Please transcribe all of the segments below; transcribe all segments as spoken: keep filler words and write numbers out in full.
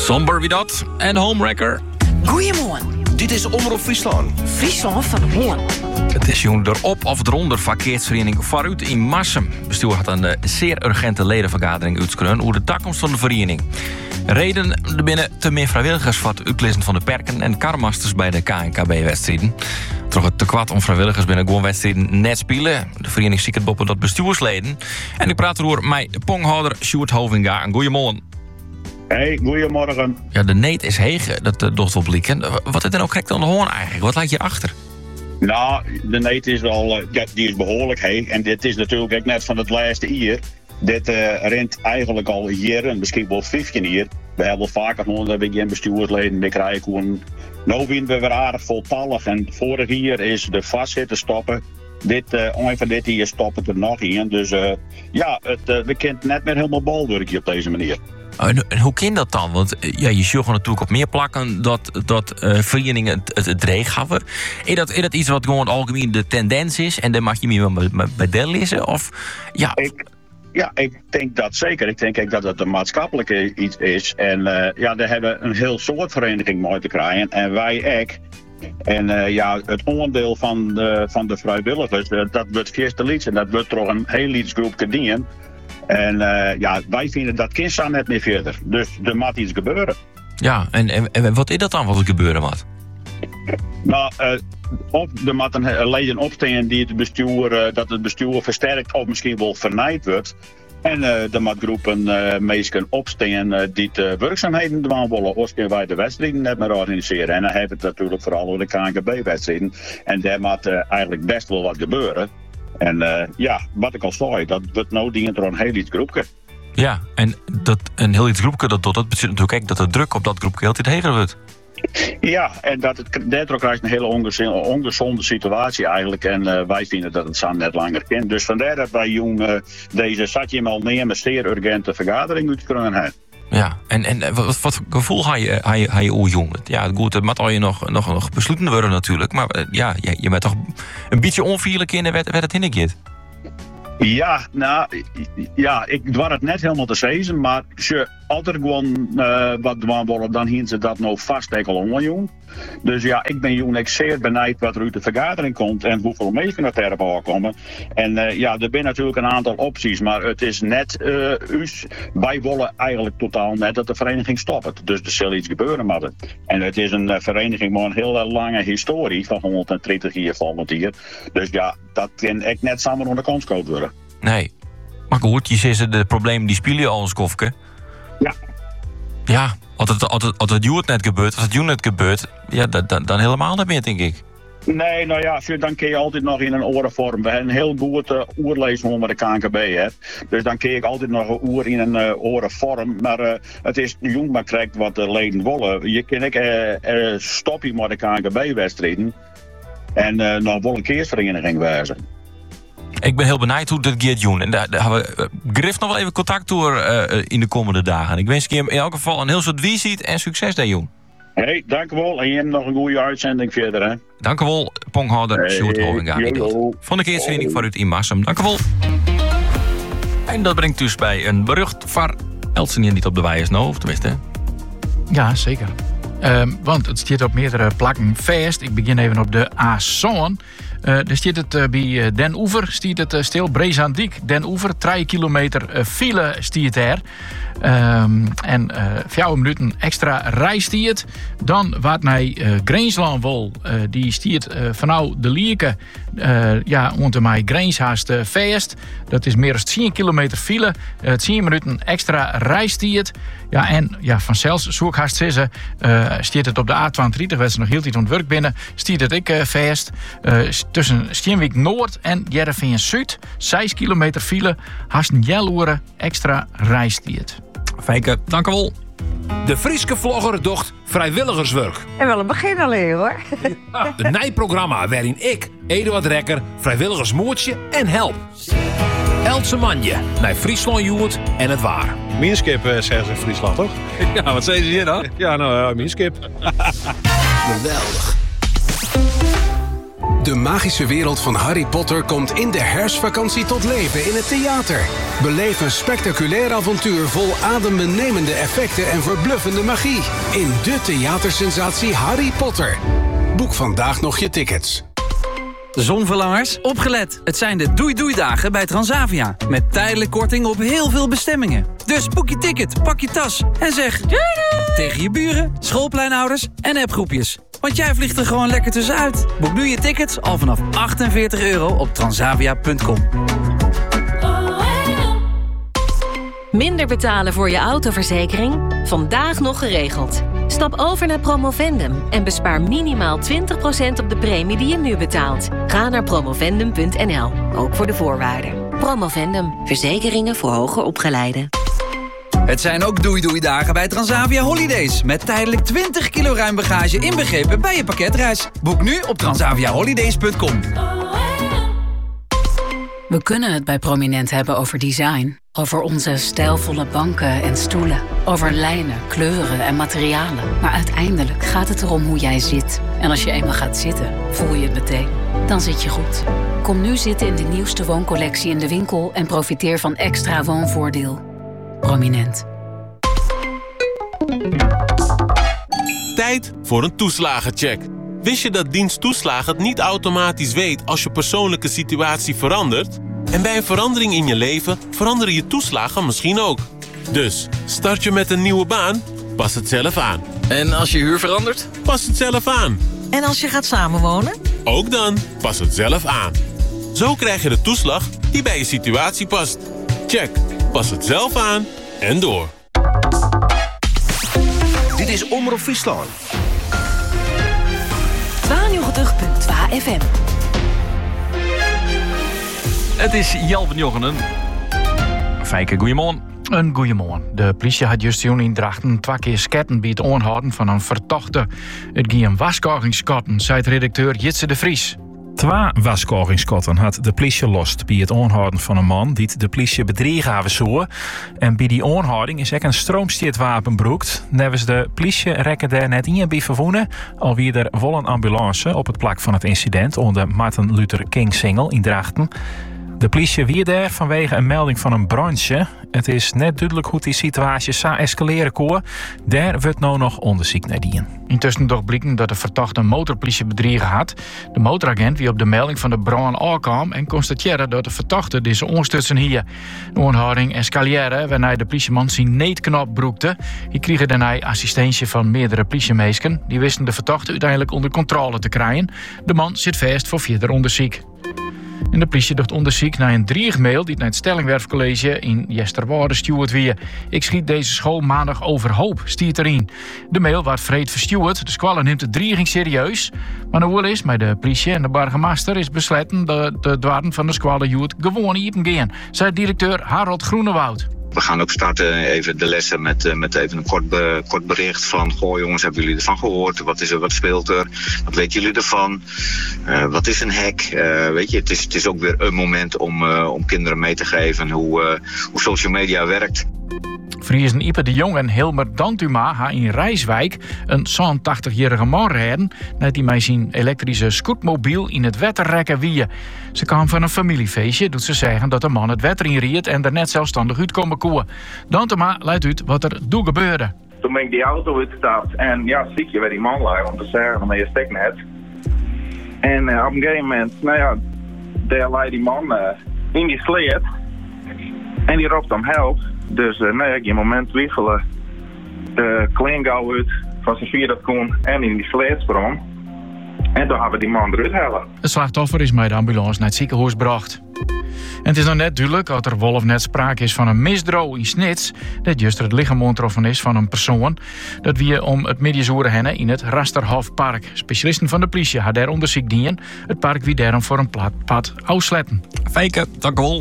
Somber wie dat. En Homewrecker. Goeiemorgen. Dit is Omroep Friesland. Friesland van Hoorn. Het is joen erop of eronder verkeersvereniging Vooruit in Marsum. Het bestuur had een uh, zeer urgente ledenvergadering uitskreun over de toekomst van de vereniging. Reden er binnen te meer vrijwilligers voor het uitlezen van de perken en karmasters bij de K N K B-wedstrijden. Toch het tekort om vrijwilligers binnen gewoon wedstrijden net spelen. De vereniging ziet het boppen dat bestuursleden. En ik praat erover met ponghouder Sjoerd Hovinga. Een goeiemorgen. Hey, goedemorgen. Ja, de neet is heeg, dat uh, docht wel blikken. Wat is er nou correct aan de hoorn eigenlijk? Wat laat je achter? Nou, de neet is wel, uh, die is behoorlijk heeg. En dit is natuurlijk ook net van het laatste jaar. Dit uh, rent eigenlijk al jaren, misschien wel vijftien jaar. We hebben wel vaker gewoon dat we geen bestuursleden meer krijgen. Gewoon, nou zijn we weer aardig voltallig. En vorig jaar is de vastzitten stoppen. Dit, uh, ongeveer dit jaar stoppen er nog in. Dus uh, ja, het, uh, we kunnen net meer helemaal balwerkje op deze manier. En, en hoe kan dat dan? Want ja, je zult natuurlijk op meer plakken dat, dat uh, verenigingen het, het, het reeg hebben. Is dat, is dat iets wat gewoon algemeen de tendens is en dan mag je meer bij, bij deel lezen? Of, ja. Ik, ja, ik denk dat zeker. Ik denk dat het een maatschappelijke iets is. En uh, ja, daar hebben we een heel soort vereniging mooi te krijgen. En wij ook. En uh, ja, het onderdeel van de, van de vrijwilligers, uh, dat wordt eerste lieds. En dat wordt toch een heel liedsgroep dienen. En uh, ja, wij vinden dat kind staan net meer verder. Dus er moet iets gebeuren. Ja, en, en, en wat is dat dan wat er gebeuren moet? Nou, uh, of er moet een leden opstaan die het bestuur, uh, dat het bestuur versterkt of misschien wel vernijd wordt. En uh, er moet groepen uh, mensen opstaan uh, die de werkzaamheden doen willen. Als wij de wedstrijden net maar organiseren. En dan hebben we het natuurlijk vooral over de K N K B-wedstrijden. En daar moet uh, eigenlijk best wel wat gebeuren. En uh, ja, wat ik al zei, dat wordt nou dient er een heel iets groepje. Ja, en dat een heel iets groepje, dat, dat betekent natuurlijk ook dat de druk op dat groepje altijd heger wordt. Ja, en dat het, daardoor krijgt een hele ongezonde, ongezonde situatie eigenlijk. En uh, wij vinden dat het samen net langer kan. Dus vandaar dat wij jong uh, deze zat je al neer met zeer urgente vergadering uit kunnen hebben. Ja, en, en wat, wat gevoel had je, had je, had je oer jong? Ja, goed, het moet al je nog, nog, nog besluiten worden natuurlijk. Maar uh, ja, je, je bent toch een beetje onvierlijk in en werd, werd het hinnikje. Ja, nou, ja, ik dwar het net helemaal te zeggen, maar ze altijd gewoon uh, wat doen willen, dan hielden ze dat nou vast al onjong. Dus ja, ik ben jong ik zeer benijd wat er uit de vergadering komt en hoeveel mensen er ter komen. En uh, ja, er zijn natuurlijk een aantal opties, maar het is net, uh, us, wij willen eigenlijk totaal net dat de vereniging stopt. Dus er zal iets gebeuren met het. En het is een uh, vereniging met een hele lange historie van honderddertig jaar volgend jaar. Dus ja, dat kan ik net samen onder de kans worden. Nee, maar goed, je ziet de problemen die spelen al een skofke. Ja. Ja, als het, als het, als het Joert net gebeurt, als het Joert net gebeurt, ja, dan, dan, dan helemaal niet meer, denk ik. Nee, nou ja, dan kun je altijd nog in een orenvorm. We hebben een heel goed uh, oerlezen met de K N K B, hè. Dus dan kun je altijd nog een oer in een uh, orenvorm. Maar uh, het is jong maar krijgt wat de leden willen. Je kan ik uh, uh, stoppen met de K N K B-wedstrijden en uh, nog wel een keersvereniging wijzen. Ik ben heel benieuwd hoe dat gaat doen. En daar, daar hebben we uh, Griff nog wel even contact door uh, in de komende dagen. Ik wens je hem in elk geval een heel soort visie en succes daar, Joen. Hey, dank u wel. En je hebt nog een goede uitzending verder, hè. Dank u wel, ponghouder hey, Sjoerd Hovinga. Van de Keersvereniging Vooruit in Marsum. Dank u wel. En dat brengt dus bij een berucht var Elsen hier niet op de wijs nou, of tenminste. Ja, zeker. Um, want het staat op meerdere plakken vast. Ik begin even op de A Zoon. Uh, daar staat het uh, bij uh, Den Oever, staat het uh, stil. Brezandiek, Den Oever, drie kilometer uh, file staat daar. Um, en uh, vier minuten extra reis staat. Dan wat naar uh, Greensland wil, uh, die staat uh, vanaf de Lieke. Uh, ja, onder mij Greens haast uh, vast. Dat is meer dan tien kilometer file. Uh, tien minuten extra reis staat. Ja, en ja, vanzelfs, zo ik haast zeggen, uh, staat het op de A tweeëntwintig, werd ze nog heel tijd aan het werk binnen, staat het ik uh, vast. Uh, tussen Steenwijk Noord en Jereveen Zuid, zes kilometer file, haast een jaloeren extra reis staat. Fijke, dank u wel. De Frieske vlogger docht vrijwilligerswerk. En wel een begin alleen hoor. Een nijprogramma waarin ik, Eduard Rekker, vrijwilligersmoertje en help. Eltse manje naar Friesland Joert en het waar. Mierskip, uh, zeggen ze in Friesland, toch? Ja, wat zei ze hier dan? Ja, nou, uh, mierskip. Geweldig. De magische wereld van Harry Potter komt in de herfstvakantie tot leven in het theater. Beleef een spectaculair avontuur vol adembenemende effecten en verbluffende magie. In de theatersensatie Harry Potter. Boek vandaag nog je tickets. Zonverlangers, opgelet. Het zijn de doei-doei-dagen bij Transavia. Met tijdelijk korting op heel veel bestemmingen. Dus boek je ticket, pak je tas en zeg doei doei tegen je buren, schoolpleinouders en appgroepjes. Want jij vliegt er gewoon lekker tussenuit. Boek nu je tickets al vanaf achtenveertig euro op transavia punt com. Minder betalen voor je autoverzekering? Vandaag nog geregeld. Stap over naar Promovendum en bespaar minimaal twintig procent op de premie die je nu betaalt. Ga naar promovendum punt n l, ook voor de voorwaarden. Promovendum, verzekeringen voor hoger opgeleiden. Het zijn ook doei-doei-dagen bij Transavia Holidays. Met tijdelijk twintig kilo ruim bagage inbegrepen bij je pakketreis. Boek nu op transavia holidays punt com. We kunnen het bij Prominent hebben over design. Over onze stijlvolle banken en stoelen. Over lijnen, kleuren en materialen. Maar uiteindelijk gaat het erom hoe jij zit. En als je eenmaal gaat zitten, voel je het meteen. Dan zit je goed. Kom nu zitten in de nieuwste wooncollectie in de winkel... en profiteer van extra woonvoordeel. Prominent. Tijd voor een toeslagencheck. Wist je dat dienst toeslagen het niet automatisch weet als je persoonlijke situatie verandert? En bij een verandering in je leven veranderen je toeslagen misschien ook. Dus, start je met een nieuwe baan? Pas het zelf aan. En als je huur verandert? Pas het zelf aan. En als je gaat samenwonen? Ook dan, pas het zelf aan. Zo krijg je de toeslag die bij je situatie past. Check, pas het zelf aan en door. Dit is Omroep Friesland. tweeënnegentig punt twee F M. Het is Jelben Jochenen. Fijke, goeiemorgen. Een goeiemorgen. De politie had juist in Drachten twee keer sketten bij het aanhouden van een verdachte. Het ging een waskogingskotten, zei redacteur Jitse de Vries. Twee waskogingskotten had de politie lost bij het aanhouden van een man die de politie bedriegen hebben zou. En bij die aanhouding is ook een stroomsteertwapen broekt. Nevens de politie rekken daar net in bij verwoenen. Al wie er vol een ambulance op het plak van het incident onder Martin Luther King Singel in Drachten. De politie weer daar vanwege een melding van een brandje. Het is net duidelijk hoe die situatie zou escaleren kon. Daar wordt nou nog onderzoek naar dien. Intussen toch blikken dat de verdachte een motorpolitie bedriegen had. De motoragent wie op de melding van de brand aankwam en constateerde dat de verdachte deze onstutsen hier. De aanhouding escaleerde waarna de politieman zijn neetknop broekte. Hij kreeg daarna assistentie van meerdere politiemeesken. Die wisten de verdachte uiteindelijk onder controle te krijgen. De man zit vast voor verder onderzoek. En de politie doet onderzoek naar een dreigmail die naar het Stellingwerfcollege in Jesterwoude stuurd weer. Ik schiet deze school maandag overhoop, stiert erin. De mail werd vreed verstuurd, de squalle neemt de dreiging serieus. Maar nou wel is, met de politie en de burgemeester is besloten dat de dwarden van de squalle joet gewoon iepen gaan, zei directeur Harold Groenewoud. We gaan ook starten even de lessen met, uh, met even een kort, be, kort bericht van... Goh jongens, hebben jullie ervan gehoord? Wat is er, wat speelt er? Wat weten jullie ervan? Uh, wat is een hack? Uh, weet je, het is, het is ook weer een moment om, uh, om kinderen mee te geven hoe, uh, hoe social media werkt. Friesen Ipe de Jong en Hilmer Dantuma gaan in Rijswijk een zevenentachtigjarige man rijden... nadat hij met zijn elektrische scootmobiel in het wetter rekken wie. Ze kwam van een familiefeestje, doet ze zeggen dat de man het wetter inriet... en er net zelfstandig uitkomen kon. Dantuma leidt uit wat er doe gebeurde. Toen ben ik die auto uitgestapt en ja, zie je waar die man lag, want te zeggen, maar je stek net. En uh, op een gegeven moment, nou ja, daar lag die man uh, in die sleet en die roept om help. Dus uh, nee, ik in een moment twijfelen de kleingauw uit van zijn vier dat kon en in die sleet sprong. En toen hebben we die man eruit halen. Het slachtoffer is met de ambulance naar het ziekenhuis gebracht. En het is nog net duidelijk dat er wel of net sprake is van een misdrijf in Snits. Dat juist het lichaam ontroffen is van een persoon. Dat wie om het middagsuur hennen in het Rasterhofpark. Specialisten van de politie hadden daar onderzoek dienen. Het park wie daarom voor een plat pad uitsletten. Fijke, dank wel.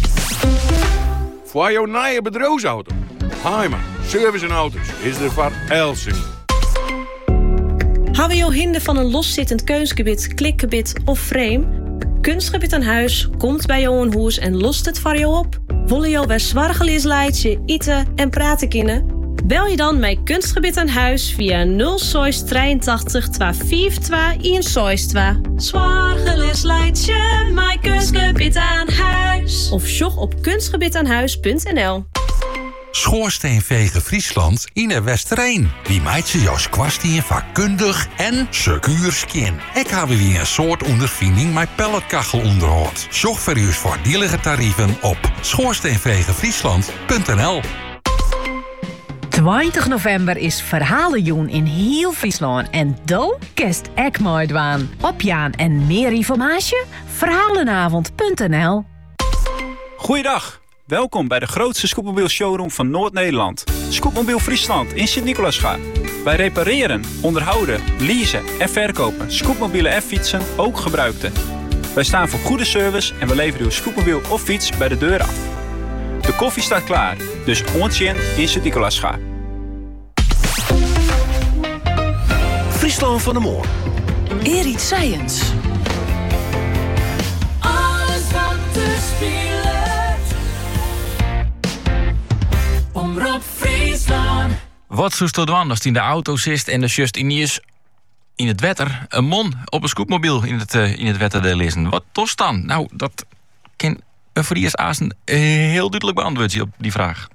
Voor jouw nieuwe bedrijfsauto. Heimer, service en auto's is er voor Elsing. Hebben jou hinder van een loszittend keusgebied, klikgebied of frame? Kunstgebied aan huis komt bij jou een huis en lost het voor jou op. Willen jou bij zwargelies leidje, eten en praten kunnen? Bel je dan met Kunstgebied aan huis via nul zes drieëntachtig tweehonderdvijfentwintig eenenzestig. Zorgeloos leidt je mijn Kunstgebied aan huis. Of sjog op kunstgebiedaanhuis punt n l. Schoorsteenvegen Friesland in de Westereen. Wie meid ze jouw kwastien vakkundig en secuur skin. Ik heb weer een soort ondervinding met pelletkachelonderhoud. Zorg voor uw voordielige tarieven op schoorsteenvegenfriesland punt n l. twintig november is Verhalenjoen in heel Friesland en dan kerst ek mooi dwaan. Opjaan en meer informatie? verhalenavond punt n l. Goeiedag, welkom bij de grootste scootmobiel showroom van Noord-Nederland. Scootmobiel Friesland in Sint-Nicolaasga. Wij repareren, onderhouden, leasen en verkopen scootmobielen en fietsen, ook gebruikte. Wij staan voor goede service en we leveren uw scootmobiel of fiets bij de deur af. De koffie staat klaar, dus ontjen in Sint-Nicolaasga. Friesland van de Moor. Erit Science. Alles wat te spelen. Omroep Friesland. Wat zo stond als die in de auto zit en de just in is in het wetter een mon op een scootmobiel in het, uh, in het wetter te lezen. Wat tost dan? Nou, dat kan een Friers Aasen heel duidelijk beantwoorden op die vraag.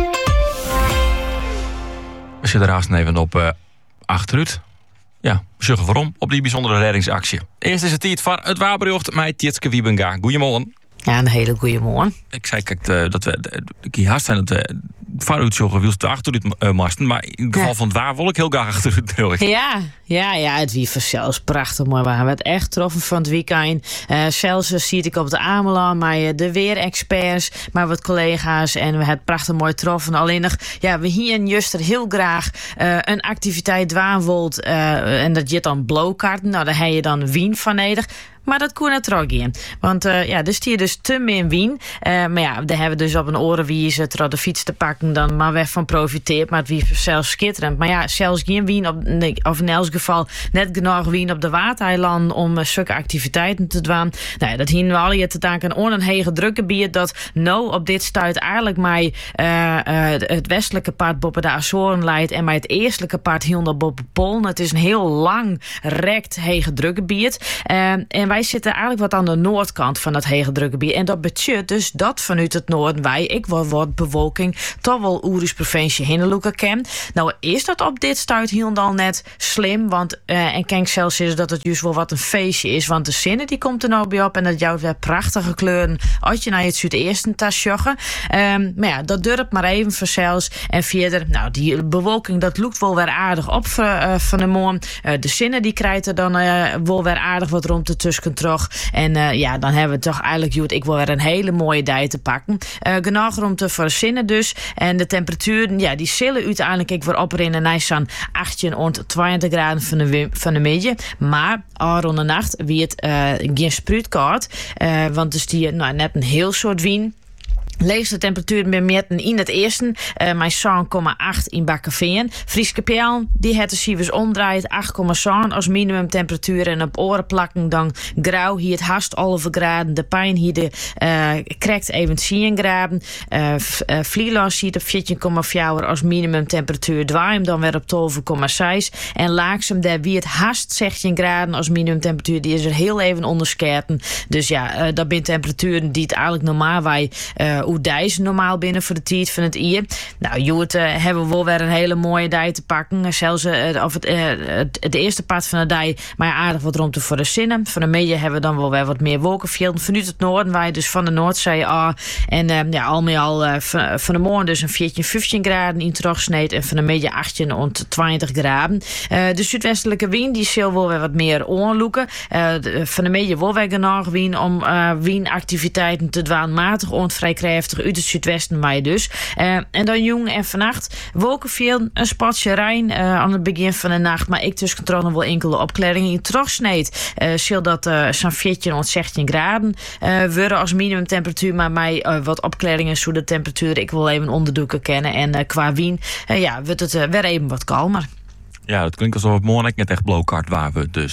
We zitten er haast even op uh, achteruit. Ja, we zeggen waarom op die bijzondere reddingsactie. Eerst is het tijd voor het waarbericht met Tjitske Wiebenga. Goedemorgen. Ja, een hele goede morgen. Ik zei kijk, uh, dat we ik haast zijn dat we vooruit zorgen wilst de achteruit uh, masten, maar in het geval ja. van het waar wil ik heel graag achteruit terug. Ja, ja, ja, het wie zelfs prachtig mooi. We hebben het echt getroffen van het weekend. Uh, zelfs uh, zie ik op de Ameland, maar uh, de weerexperts, maar wat collega's en we hebben het prachtig mooi getroffen. Alleen nog, ja, we hier in Juster heel graag uh, een activiteit dwaanwold uh, en dat je dan blowkarten. Nou, daar heb je dan Wien van nodig. Maar dat kon het er ook in. Want uh, ja, dus hier dus te min Wien. Uh, maar ja, daar hebben we dus op een orenwies terwijl de fiets te pakken dan maar weg van profiteert. Maar het wie zelfs schitterend. Maar ja, zelfs geen Wien, op, nee, of in elk geval net genoeg Wien op de Watereilanden om uh, zulke activiteiten te doen. Nou ja, dat hier nu al je te danken aan een hege drukgebied dat nou op dit stuit eigenlijk mij uh, uh, het westelijke part boven de Azoren leidt en mij het eestelijke part hielder boven Polen. Het is een heel lang rekt hege drukgebied. Uh, en wij zitten eigenlijk wat aan de noordkant van dat hege drukgebied. En dat betekent dus dat vanuit het noorden wij, ik word, word bewolking, toch wel Oeris provincie Hinderloeken ken. Nou is dat op dit stuit helemaal net slim, want uh, en kijk zelfs is dat het juist wel wat een feestje is, want de zinnen die komt er nou bij op en dat jouw weer prachtige kleuren als je naar het zuidesten tas joggen. Um, maar ja, dat durft maar even vanzelfs. En verder, nou die bewolking dat loopt wel weer aardig op uh, van de morgen. Uh, de zinnen die krijgt er dan uh, wel weer aardig wat rond de tussen terug. En uh, ja, dan hebben we toch eigenlijk, Joet, ik wil weer een hele mooie dag te pakken. Uh, genoeg om te verzinnen dus. En de temperaturen, ja, die zullen uiteindelijk ik weer oprennen naar zo'n achttien tot twintig graden van de, van de middag. Maar al rond de nacht wie het uh, geen spruitkoud. Uh, want dus die, nou, net een heel soort wien. Leegste temperatuur bij meten in het eerste, uh, met zeven komma acht in Bakkeveen. Frieske Pijl, die het de cijfers omdraait, acht komma zeven als minimumtemperatuur. En op oren plakken dan grauw, hier het haast halve graden. De pijn hier de uh, krijgt even tien graden. Uh, uh, Vlieland ziet op veertien komma vier als minimumtemperatuur. Dwaim dan weer op twaalf komma zes. En Laaksem, daar wie het haast zestien graden als minimumtemperatuur. Die is er heel even onderskerten. Dus ja, uh, dat zijn temperaturen die het eigenlijk normaal wij... Uh, hoe dijs normaal binnen voor de tijd van het ier. Nou, Joert, uh, hebben we wel weer een hele mooie dag te pakken. Zelfs uh, of het, uh, het, het eerste part van de dag, maar aardig wat rond te voor de zinnen. Van de middag hebben we dan wel weer wat meer wolkenvelden. Vanuit het noorden, wij dus van de Noordzee af. En uh, ja, al met al uh, van, van de morgen dus een veertien, vijftien graden in terugsneed. En van de middag achttien tot twintig graden. Uh, de zuidwestelijke wind, die zal wel weer wat meer onloeken. Uh, de, van de middag wel weer genoeg wind om uh, windactiviteiten te doen. Matig onvrij krijgen. Uit het zuidwesten maar dus. Uh, en dan jong en vannacht wolkenvelden, een spatje rein uh, aan het begin van de nacht. Maar ik tussen nog wel enkele opklaringen in terugsneed. Uh, zal dat uh, zo'n veertien tot zestien graden uh, worden als minimumtemperatuur. Maar mij uh, wat opklaringen zo de temperatuur ik wil even onderdoeken kennen. En uh, qua wien uh, ja, wordt het uh, weer even wat kalmer. Ja, dat klinkt alsof het morgen net echt blowkart waren we dus.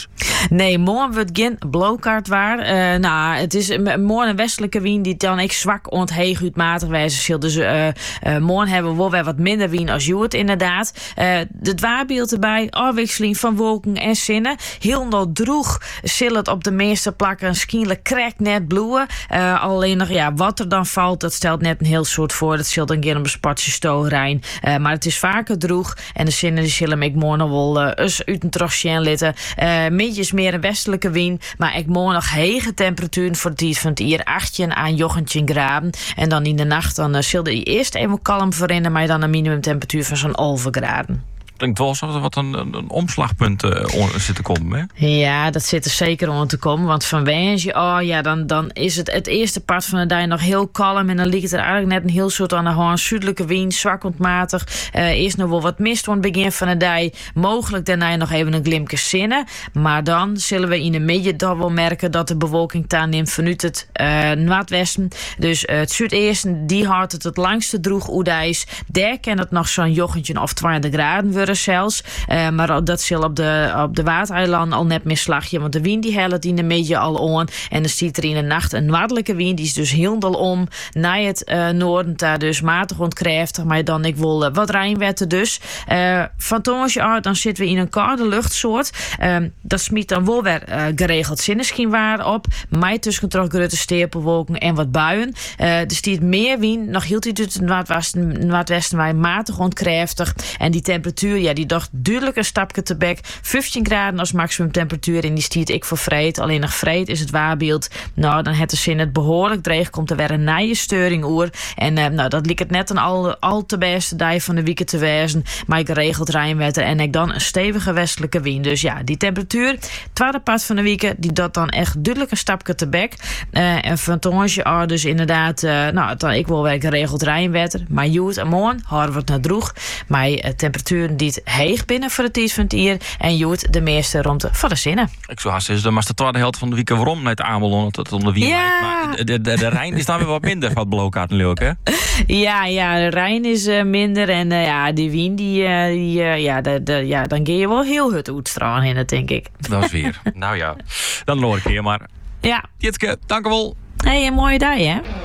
Nee, morgen wordt geen blowcard waar. Uh, nou, het is morgen een westelijke wind die dan ik zwak ontheeg uitmatig wijze. Dus uh, uh, morgen hebben we wel weer wat minder wind als Joet inderdaad. Uh, het waarbeeld erbij, afwisseling van wolken en zinnen. Heel nog droeg zal het op de meeste plakken schielijk krek net bloeien. Uh, alleen nog ja, wat er dan valt, dat stelt net een heel soort voor. Dat zult een keer een spatje stoogrijn. Uh, maar het is vaker droeg en de zinnen die zullen ik morgen wel uh, eens uit een terugzien litten. Uh, Mintjes meer een westelijke wind, maar ik morgen nog hege temperaturen voor het van het hier achtje aan jochentje graden. En dan in de nacht dan uh, zullen die eerst even kalm verinneren, maar dan een minimumtemperatuur van zo'n elf graden. Ik denk wel alsof er wat een, een, een omslagpunt uh, zit te komen. Hè? Ja, dat zit er zeker om te komen. Want van Wensje, oh ja, dan, dan is het het eerste part van de dag nog heel kalm. En dan ligt het er eigenlijk net een heel soort aan de hand. Zuidelijke wind, zwak ontmatig. Uh, eerst nog wel wat mist aan het begin van de dag. Mogelijk daarna nog even een glimpje zinnen. Maar dan zullen we in de middag toch wel merken dat de bewolking daar neemt vanuit het uh, noordwesten. Dus uh, het zuideersten, die houdt het het langste droeg oedijs. Daar kan het nog zo'n jochentje of twintig graden worden zelfs. Uh, maar dat zal op de, op de Watereilanden al net meer slagje. Want de wind die helpt in de middag al aan. En dan stiet er in de nacht een noordelijke wind. Die is dus heel om naar het uh, noorden. Daar dus matig ontkräftig. Maar dan ik wil uh, wat rijnwetten dus. Uh, van Tonsje uit dan zitten we in een koude luchtsoort. Uh, dat smiet dan wel weer uh, geregeld zinneschien waar op. Maar tussen toch grote stapelwolken en wat buien. Uh, er stiet meer wind. Nog hield hij uit het noordwesten, noordwesten waar matig ontkräftig. En die temperatuur ja, die dacht duidelijk een stapje te bek. vijftien graden als maximum temperatuur. En die stiet ik voor vreed. Alleen nog vreed is het waarbeeld. Nou, dan het de zin het behoorlijk dreig. Komt er weer een nije steuring oer. En uh, nou, dat liep het net een al, al te beste dag van de week te wezen. Maar ik geregeld rijnwetter. En ik dan een stevige westelijke wind. Dus ja, die temperatuur. Tweede part van de week. Die dat dan echt duidelijk een stapje te bek. Uh, en van tonsje oh, dus inderdaad. Uh, nou, dan ik wil weer geregeld rijnwetter. Maar joet en morgen houden we het naar droeg. Maar uh, temperaturen die het heeg binnen voor het tijd van het hier. En joet de meeste rond van de zinnen. Ik zou haast zeggen, maar de tweede helft van de week waarom naar het Amelon dat het onder wie ja. Maar de, de, de, de Rijn is dan weer wat minder van het blowcard natuurlijk, hè? Ja, ja, de Rijn is uh, minder. En uh, ja, die wind, die, uh, die uh, ja, de, de, ja, dan ga je wel heel het uitstralen in het, denk ik. Dat is weer. Nou ja, dan loor ik hier maar. Ja. Jitske, dank u wel. Hey, een mooie dag, hè?